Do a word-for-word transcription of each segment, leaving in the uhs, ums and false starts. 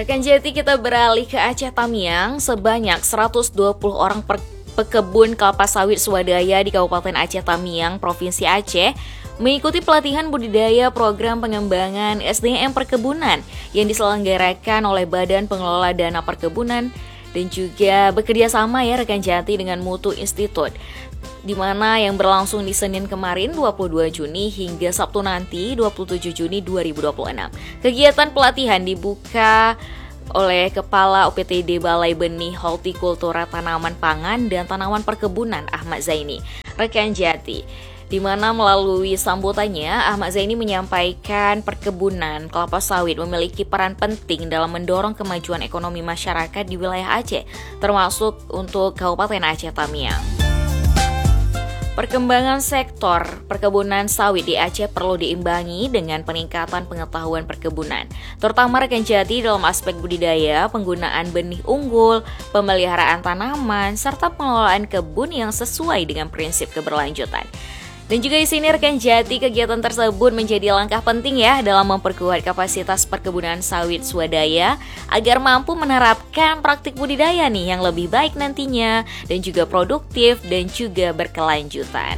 Rekan Jati, kita beralih ke Aceh Tamiang. Sebanyak seratus dua puluh orang per pekebun kelapa sawit swadaya di Kabupaten Aceh Tamiang, Provinsi Aceh, mengikuti pelatihan budidaya program pengembangan S D M perkebunan yang diselenggarakan oleh Badan Pengelola Dana Perkebunan dan juga bekerja sama ya rekan Jati dengan Mutu Institute, di mana yang berlangsung di Senin kemarin dua puluh dua Juni hingga Sabtu nanti dua puluh tujuh Juni dua ribu dua puluh enam. Kegiatan pelatihan dibuka oleh Kepala O P T D Balai Benih Hortikultura Tanaman Pangan dan Tanaman Perkebunan Ahmad Zaini, rekan Jati, di mana melalui sambutannya Ahmad Zaini menyampaikan perkebunan kelapa sawit memiliki peran penting dalam mendorong kemajuan ekonomi masyarakat di wilayah Aceh, termasuk untuk Kabupaten Aceh Tamiang. Perkembangan sektor perkebunan sawit di Aceh perlu diimbangi dengan peningkatan pengetahuan perkebunan, terutama rekan Jati dalam aspek budidaya, penggunaan benih unggul, pemeliharaan tanaman, serta pengelolaan kebun yang sesuai dengan prinsip keberlanjutan. Dan juga di sini rekan Jati, kegiatan tersebut menjadi langkah penting ya dalam memperkuat kapasitas perkebunan sawit swadaya agar mampu menerapkan praktik budidaya nih yang lebih baik nantinya dan juga produktif dan juga berkelanjutan.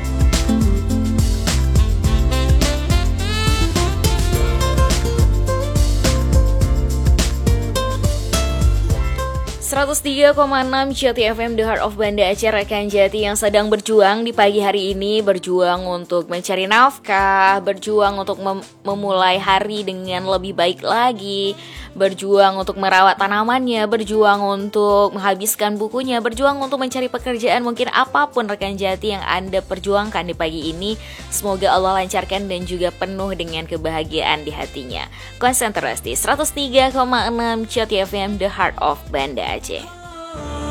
seratus tiga koma enam Jati F M, The Heart of Banda Aceh, rekan Jati yang sedang berjuang di pagi hari ini, berjuang untuk mencari nafkah, berjuang untuk mem- memulai hari dengan lebih baik lagi, berjuang untuk merawat tanamannya, berjuang untuk menghabiskan bukunya, berjuang untuk mencari pekerjaan, mungkin apapun rekan Jati yang Anda perjuangkan di pagi ini, semoga Allah lancarkan dan juga penuh dengan kebahagiaan di hatinya. Konsentrasi seratus tiga koma enam Jati F M, The Heart of Banda Aceh.